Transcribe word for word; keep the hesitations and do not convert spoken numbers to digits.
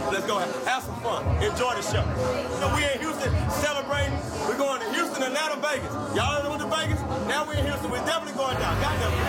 Let's go have, have some fun. Enjoy the show. You know, we in Houston celebrating. We're going to Houston, Atlanta, Vegas. Y'all done went to Vegas? Now we in Houston. We're definitely going down. Goddamn.